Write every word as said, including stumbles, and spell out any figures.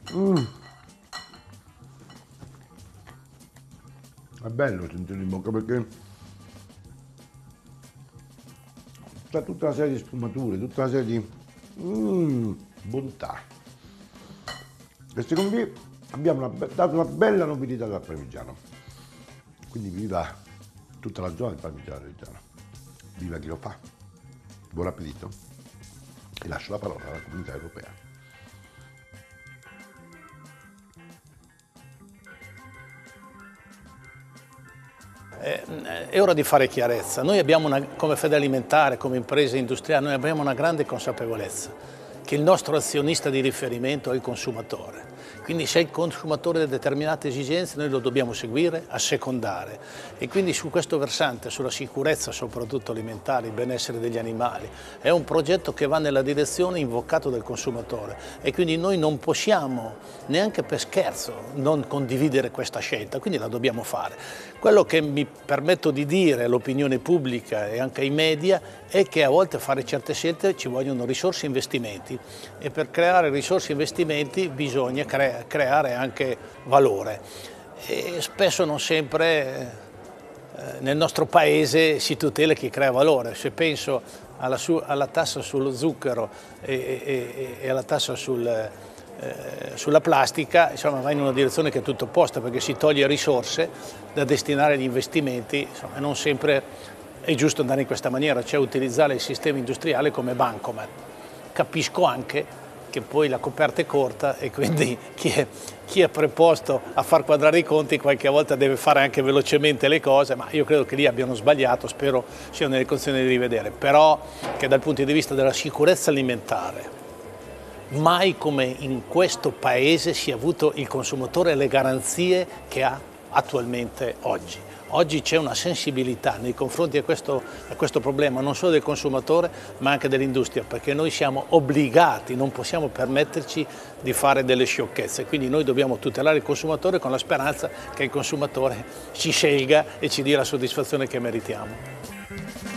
Mm. È bello sentire in bocca perché c'è tutta una serie di sfumature, tutta una serie di mm, bontà. E secondo me abbiamo una, dato una bella nobiltà dal parmigiano. Quindi viva tutta la zona del parmigiano reggiano. Viva chi lo fa. Buon appetito. E lascio la parola alla Comunità Europea. È ora di fare chiarezza. Noi abbiamo una, come Federalimentare, come imprese industriali, noi abbiamo una grande consapevolezza che il nostro azionista di riferimento è il consumatore. Quindi se il consumatore ha determinate esigenze noi lo dobbiamo seguire, assecondare. E quindi su questo versante, sulla sicurezza soprattutto alimentare, il benessere degli animali, è un progetto che va nella direzione invocato dal consumatore e quindi noi non possiamo neanche per scherzo non condividere questa scelta, quindi la dobbiamo fare. Quello che mi permetto di dire all'opinione pubblica e anche ai media è che a volte fare certe scelte ci vogliono risorse e investimenti e per creare risorse e investimenti bisogna cre creare anche valore e spesso non sempre eh, nel nostro paese si tutela chi crea valore. Se penso alla, su alla tassa sullo zucchero e, e, e alla tassa sul, eh, sulla plastica, insomma va in una direzione che è tutto opposta perché si toglie risorse da destinare agli investimenti, insomma non sempre è giusto andare in questa maniera, cioè utilizzare il sistema industriale come bancomat. Capisco anche che poi la coperta è corta e quindi chi è, chi è preposto a far quadrare i conti qualche volta deve fare anche velocemente le cose, ma io credo che lì abbiano sbagliato, spero siano nelle condizioni di rivedere, però che dal punto di vista della sicurezza alimentare mai come in questo paese sia avuto il consumatore le garanzie che ha attualmente oggi. Oggi c'è una sensibilità nei confronti a questo, a questo problema non solo del consumatore ma anche dell'industria, perché noi siamo obbligati, non possiamo permetterci di fare delle sciocchezze, quindi noi dobbiamo tutelare il consumatore con la speranza che il consumatore ci scelga e ci dia la soddisfazione che meritiamo.